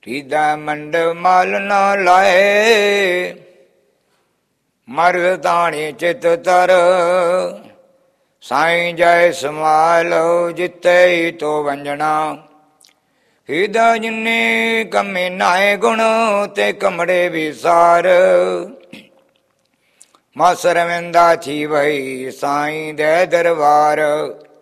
ਰੀਦਾ ਮੰਡ ਮਲ ਨ ਲਾਏ, ਮਰਦਾਣੀ ਚਿਤ ਤਰ। ਸਾਈਂ ਜੈ ਸਮਾਲੋ ਜਿਤੇ ਤੋ ਵੰਜਣਾ, ਹਿਦਾ ਜਿਨੇ ਕਮੇ ਨਾਏ ਗੁਣ ਤੇ ਕਮੜੇ ਵਿਸਾਰ। ਮਸ ਰਵਿੰਦਾ ਥੀ ਵਈ ਸਾਈਂ ਦੇ ਦਰਬਾਰ,